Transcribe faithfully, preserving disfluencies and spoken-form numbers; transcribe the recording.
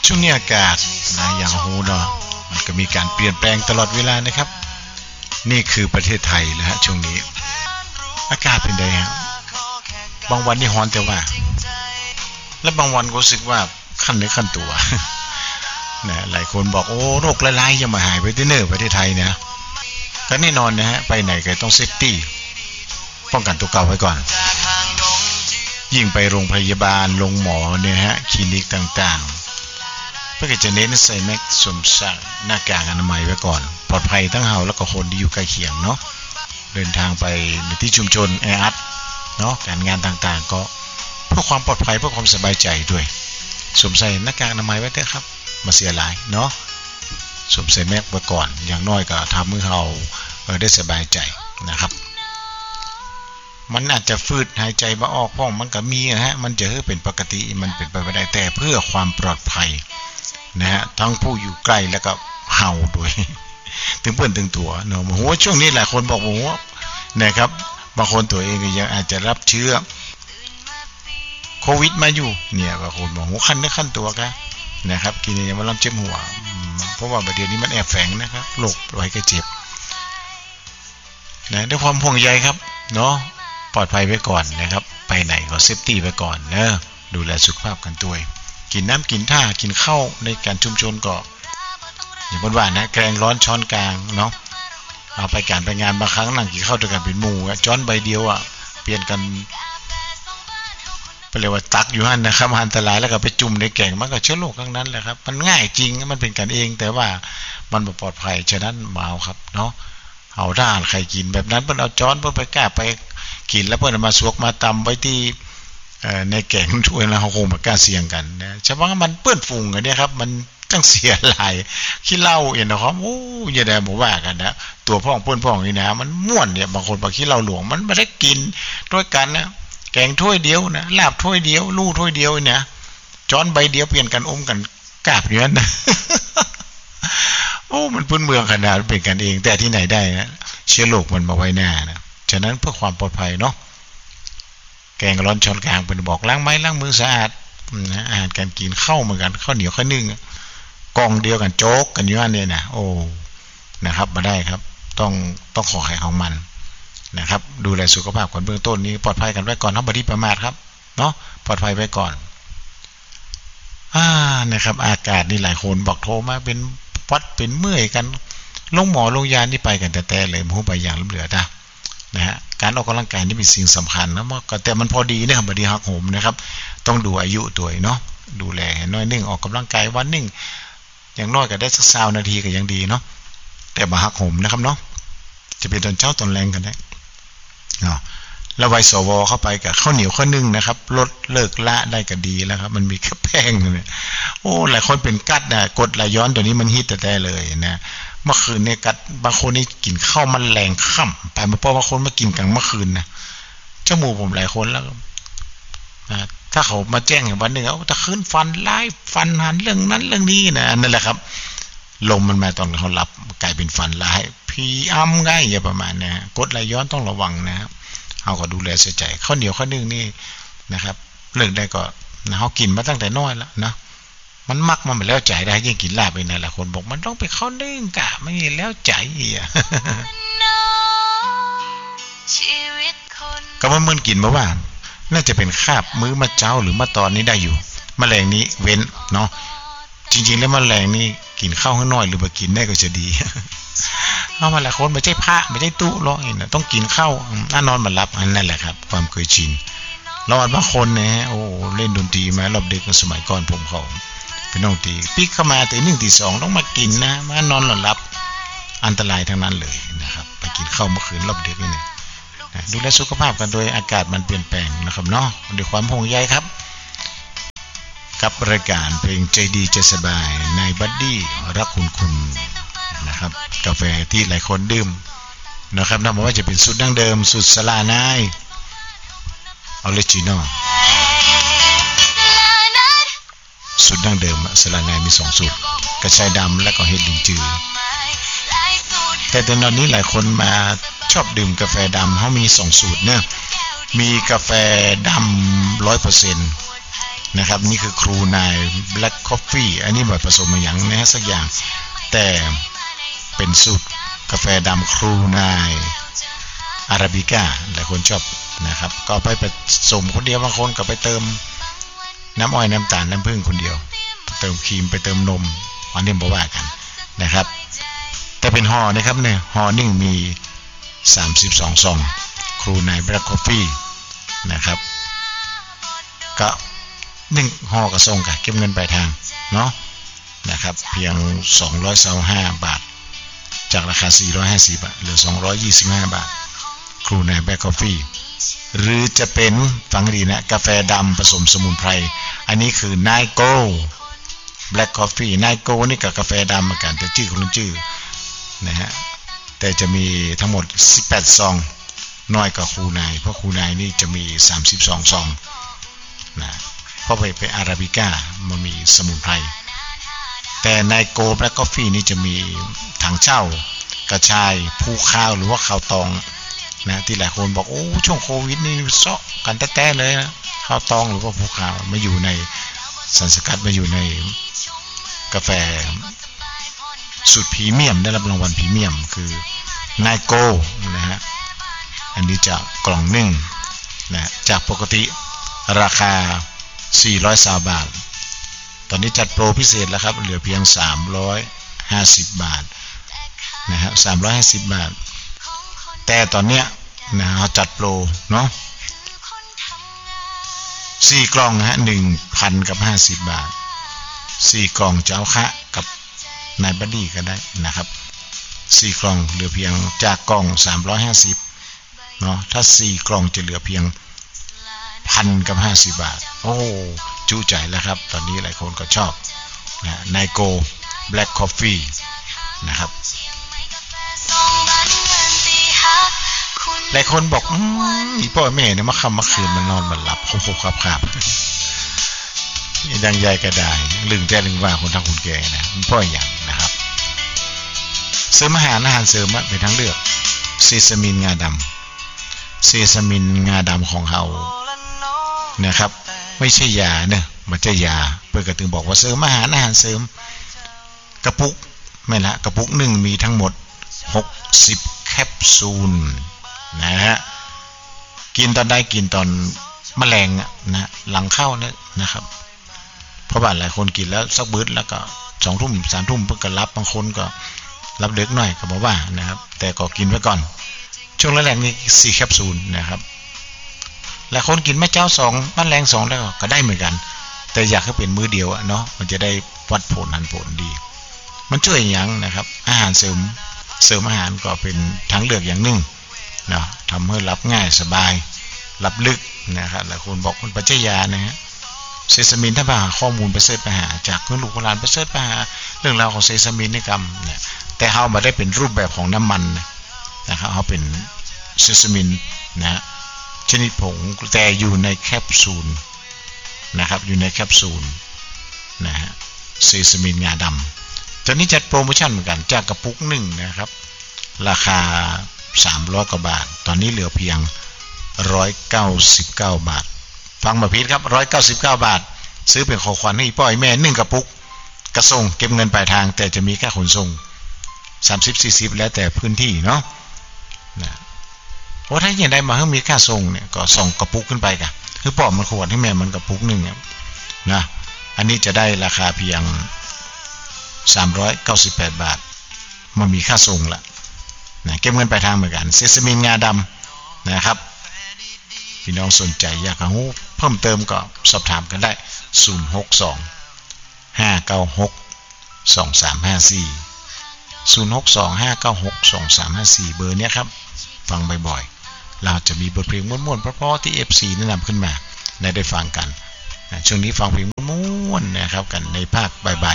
ช่วงนี้อากาศนะอย่างหูเนาะมันก็มีการเปลี่ยนแปลงตลอดเวลานะครับนี่คือประเทศไทยนะฮะช่วงนี้อากาศเป็นไงฮะบางวันนี่ร้อนแต่ว่าและบางวันก็รู้สึกว่าคันเนื้อคันตัวนะหลายคนบอกโอ้โรคหลายๆยังมาหายไปที่เนอประเทศไทยนะก็แน่นอนนะฮะไปไหนก็ต้องเซฟตี้ป้องกันตัวเก่าไว้ก่อนยิ่งไปโรงพยาบาลโรงหมอเนี่ยฮะคลินิกต่างๆเพื่อจะเน้นใส่แมสสวมใส่หน้ากากอนามัยไว้ก่อนปลอดภัยทั้งเฮาแล้วก็คนที่อยู่ใกล้เคียงเนาะเดินทางไปในที่ชุมชนแออัดเนาะการงานต่างๆก็เพื่อความปลอดภัยเพื่อความสบายใจด้วยสวมใส่หน้ากากอนามัยไว้เถอะครับมาเสียหลายเนาะสวมใส่แมสไว้ก่อนอย่างน้อยก็ทำให้เราได้สบายใจนะครับมันอาจจะฟืดหายใจบ่ออกพ้องมันก็มีนะฮะมันจะเป็นปกติมันเป็นไปไม่ได้แต่เพื่อความปลอดภัยนะฮะทั้งผู้อยู่ใกล้แล้วก็เฮาด้วยถึงเพื่อนถึงตัวเนาะโหช่วงนี้หลายคนบอกโหนะครับบางคนตัวเองก็ยังอาจจะรับเชื้อโควิดมาอยู่เนี่ยบางคนบอกโหคันเนื้อคันตัวกันนะครับกินยามาลำเจ็บหัวเพราะว่าประเดี๋ยวนี้มันแอบแฝงนะครับโรคไว้ก็เจ็บนะด้วยความห่วงใยครับเนาะปลอดภัยไว้ก่อนนะครับไปไหนก็เซฟตี้ไว้ก่อนเนอะดูแลสุขภาพกันตัวกินน้ำกินท่ากินข้าวในการชุมชนก็อย่างบนว่านะแกงร้อนช้อนกลางเนาะเอาไปการไปงานบางครั้งนั่งกินข้าวด้วยกันเป็นหมู่ช้อนใบเดียวอ่ะเปลี่ยนกันไปเรียกว่าตักอยู่หั่นนะครับอันตรายแล้วก็ไปจุ่มในแกงมันก็เชื้อโรคทั้งนั้นแหละครับมันง่ายจริงมันเป็นกันเองแต่ว่ามันบ่ปลอดภัยฉะนั้นมาเอาครับเนาะเอาด้านใครกินแบบนั้นเพิ่นเอาช้อนเพิ่นไปกล้าไปกินแล้วเพิ่นมาสวกมาตำไว้ที่ในแกงถ้วยแล้วเฮาคงบ่กล้าเสี่ยงกันนะเฉพาะมันเปื้อนฝุ่งอันนี้ครับมันจังเสียหลายขี้เหล้าเห็นนะครับโอ้อย่าได้บ่ว่ากันนะตัวพ่องเปื้อนพ่องนี่นะมันม่วนเนี่ยบางคนบอกขี้เหล้าหลวงมันบ่ได้กินด้วยกันนะแกงถ้วยเดียวนะลาบถ้วยเดียวลู่ถ้วยเดียวเนี่ยช้อนใบเดียวเปลี่ยนกันอมกันกาบอยู่นั่นนะโอ้มันพื้นเมืองขนาดเป็นกันเองแต่ที่ไหนได้นะเชื้อโรคมันมาไว้หน้านะฉะนั้นเพื่อความปลอดภัยเนาะแกงร้อนช้อนกลางเป็นบอกล้างไม้ล้างมือสะอาดนะอาหารการกินข้าวเหมือนกันข้าวเหนียวข้าวนึ่งกองเดียวกันโจ๊กกันอยู่นั่นเนี่ยนะโอ้นะครับมาได้ครับต้องต้องขอให้ของมันนะครับดูแลสุขภาพก่อนเบื้องต้นนี้ปลอดภัยกันไว้ก่อนทั้งบดีประมาทครับเนาะปลอดภัยไว้ก่อนอ่านะครับอากาศนี่หลายคนบอกโทรมาเป็นวัดเป็นเมื่อยกันลงหมอลงยานี่ไปกันแต่แต่เลยหูไปอย่างเหลือๆนะนะฮะการออกกำลังกายนี่เป็นสิ่งสำคัญนะก็แต่มันพอดีนะครับบดีหักโหมนะครับต้องดูอายุตัวเนาะดูแลน้อยนึงออกกำลังกายวันนึงอย่างน้อยก็ได้สักยี่สิบนาทีก็ยังดีเนาะแต่บ่หักโหมนะครับเนาะจะเป็นตอนเช้าตอนแรงกันได้เนาะแล้วไวสวเข้าไปกับข้าวเหนียวข้าวนึ่งนะครับลดเลิกละได้ก็ดีแล้วครับมันมีแค่แป้งเนี่ยโอ้หลายคนเป็นกัดนะกดไหลย้อนตัวนี้มันฮิตแต่เลยนะเมื่อคืนเนี่ยกัดบางคนนี่กินข้าวมันแรงค่ำไปมาเพราะบางคนมากินกลางเมื่อคืนนะจมูกผมหลายคนแล้วนะถ้าเขามาแจ้งอย่างวันหนึ่งเอาถ้าคืนฟันไล่ฟันหันเรื่องนั้นเรื่องนี้นะนั่นแหละครับลมมันมาตอนเขาหลับกลายเป็นฟันลายพีอ้ำง่ายอย่าประมาณนะกดไหลย้อนต้องระวังนะครับเอาก็ดูแลใส่ใจข้าวเหนียวข้าวนึ่งนี่นะครับเลิกได้ก็นะเขากินมาตั้งแต่น้อยแล้วนะมันมักมันไปแล้วใจได้ยิ่งกินลาบไปนั่นแหละคนบอกมันต้องไปข้าวนึ่งกะไม่แล้วใจอ่ะก็มันมึนกินมาว่าน่าจะเป็นคาบมื้อมาเจ้าหรือมาตอนนี้ได้อยู่แมลงนี้เว้นเนาะจริงๆแล้วแมลงนี่กินข้าวข้างน้อยหรือมากินได้ก็จะดีเอามาหลายคนไม่ใช่พระไม่ใช่ตู้หรอกนะต้องกินข้าวน่านอนมารับอันนั่นแหละครับความเคยชินเราอันบางคนนะโอ้เล่นดนตรีมารอบเด็กสมัยก่อนผมเขาเป็นน้องตีปิ๊กเข้ามาตีหนึ่งตีสองต้องมากินนะมานอนหลับรับอันตรายทั้งนั้นเลยนะครับไปกินข้าวเมื่อคืนรอบเด็กนี่ดูแลสุขภาพกันโดยอากาศมันเปลี่ยนแปลงนะครับเนาะด้วยความห่วงใยครับกับรายการเพลงใจดีใจสบายในบัดดี้รักคุณคุณนะครับกาแฟที่หลายคนดื่มนะครับนับว่าจะเป็นสูตรดั้งเดิมสูตรสลานายออริจินอลสูตรดั้งเดิมสลานายมีสองสูตรกระชายดำและก็เห็ดลินจือแต่ตอนนี้หลายคนมาชอบดื่มกาแฟดำเขามีสองสูตรเนี่ยมีกาแฟดำ ร้อยเปอร์เซ็นต์นะครับนี่คือครูนาย Black Coffee อันนี้แบบผสมมาอย่างนะสักอย่างแต่เป็นสูตรกาแฟดำครูนายอาราบิก้าหลายคนชอบนะครับก็ไปผสมคนเดียวบางคนก็ไปเติมน้ำอ้อยน้ำตาลน้ำผึ้งคนเดียวเติมครีมไปเติมนมอันนี้บ่ว่ากันนะครับแต่เป็นห่อนะครับเนี่ยห่อหนึ่งมีสามสิบสองซองครูนาย Black Coffee นะครับก็หนึ่งห่อก็ส่งกันเก็บเงินปลายทางเนาะนะครับเพียงสองร้อยยี่สิบห้าบาทจากราคาสี่ร้อยห้าสิบบาทเหลือสองร้อยยี่สิบห้าบาทครูนาย Black Coffee หรือจะเป็นฟังดีนะกาแฟดำผสมสมุนไพรอันนี้คือนายโก้ Black Coffee นายโก้นี่กับกาแฟดำเหมือนกันแต่ชื่อคนละชื่อนะฮะแต่จะมีทั้งหมดสิบแปดซองน้อยกว่าครูนายเพราะครูนายนี่จะมีสามสิบสองซองนะเพราะไปเป็นอาราบิก้ามันมีสมุนไพรแต่นายโก้ Black Coffee นี่จะมีถังเช่ากระชายผู้ข้าวหรือว่าข้าวตองนะที่หลายคนบอกโอ้ช่วงโควิดนี่เซาะกันแต้ๆเลยนะข้าวตองหรือว่าผู้ข้าวมาอยู่ในสารสกัดมาอยู่ในกาแฟสูตรพรีเมียมได้รับรางวัลพรีเมียมคือนายโก้นะฮะอันนี้จะกล่องหนึ่งนะจากปกติราคาสี่ร้อยบาทตอนนี้จัดโปรพิเศษแล้วครับเหลือเพียงสามร้อยห้าสิบบาทนะฮะสามร้อยห้าสิบบาทแต่ตอนเนี้ยนะเราจัดโปรเนาะสี่กล่องนะฮะ หนึ่งพัน กับห้าสิบบาทสี่กล่องจะเอาคะกับนายบัดดี้ก็ได้นะครับสี่กล่องเหลือเพียงจากกล่องสามร้อยห้าสิบเนาะถ้าสี่กล่องจะเหลือเพียงพันกับห้าสิบบาทโอ้จูใจแล้วครับตอนนี้หลายคนก็ชอบนะนายโก้ Black Coffee นะครับหลายคนบอกอีพ่อแม่เนี่ยมาคำมาคืนมันนอนมันหลับคบคบขับขับยังใหญ่ก็ได้ลึงแต่ลึงว่าคนทั้งคนแก่นะมันพ่ออย่างนะครับเสริมอาหารอาหารเสริมเป็นทั้งเลือกเซซามินงาดำเซซามินงาดำของเรานะครับไม่ใช่ยาเนี่ยมันจะยาเพื่อกระตึงบอกว่าเสริมอาหารอาหารเสริมกระปุกไม่ละกระปุกหนึ่งมีทั้งหมดหกสิบแคปซูลนะฮะกินตอนได้กินตอนแมลงนะหลังเข้าเนี่ยนะครับเพราะว่าหลายคนกินแล้วสักบื้อแล้วก็สองทุ่มสามทุ่มเพิ่งก็รับบางคนก็รับเด็กหน่อยก็บอกว่านะครับแต่ก็กินไว้ก่อนช่วงแรกๆนี่สี่แคปซูลนะครับหลายคนกินแม่เจ้าสองแมลงสองแล้วก็ได้เหมือนกันแต่อยากให้เป็นมื้อเดียวเนาะมันจะได้วัดผลหันผลดีมันช่วยอย่างนะครับอาหารเสริมเสริมอาหารก็เป็นทางเลือกอย่างหนึ่งเนาะทำให้รับง่ายสบายรับลึกนะครับหลายคนบอกมันปัจจัยยานะฮะเซซามินถ้าไปหาข้อมูลไปเสิร์ชไปหาจากเพื่อนลูกโบราณไปเสิร์ชไปหาเรื่องราวของเซซามินนี่กรรมเนี่ยแต่เขามาได้เป็นรูปแบบของน้ำมันนะครับเขาเป็นเซซามินนะชนิดผงแต่อยู่ในแคปซูลนะครับอยู่ในแคปซูลนะฮะเซซามินงาดำตอนนี้จัดโปรโมชั่นเหมือนกันจากกระปุกหนึ่งนะครับราคาสามร้อยกว่าบาทตอนนี้เหลือเพียงหนึ่งร้อยเก้าสิบเก้าบาทฟังมาพิษครับหนึ่งร้อยเก้าสิบเก้าบาทซื้อเป็นของขวัญให้พ่อให้แม่หนึ่งกระปุกกระส่งเก็บเงินปลายทางแต่จะมีแค่ขนส่งสามสิบ สี่สิบแล้วแต่พื้นที่เนาะนะเพราะถ้าอย่างใดมาให้มีค่าส่งเนี่ยก็ส่งกระปุกขึ้นไปกันคือพ่อมันขวดให้แม่มันกระปุกหนึ่งนะอันนี้จะได้ราคาเพียงสามร้อยเก้าสิบแปดบาทมันมีค่าส่งละนะเก็บเงินปลายทางเหมือนกันเซซามินงาดำนะครับพี่น้องสนใจอยากรู้เพิ่มเติมก็สอบถามกันได้ศูนย์ หก สอง ห้า เก้า หก สอง สาม ห้า สี่ ศูนย์ หก สอง ห้า เก้า หก สอง สาม ห้า สี่เบอร์เนี้ยครับฟังบ่อยๆเราจะมีบทเพลงม่วนๆเพราะๆที่ เอฟ ซี แนะนำขึ้นมาได้ได้ฟังกันนะช่วงนี้ฟังเพลงม่วนๆนะครับกันในภาคบ่าย